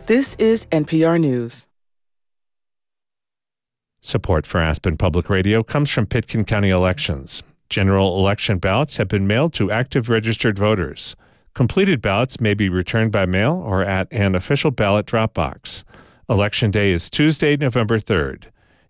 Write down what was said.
This is NPR News. Support for Aspen Public Radio comes from Pitkin County Elections. General election ballots have been mailed to active registered voters. Completed ballots may be returned by mail or at an official ballot drop box. Election Day is Tuesday, November 3rd.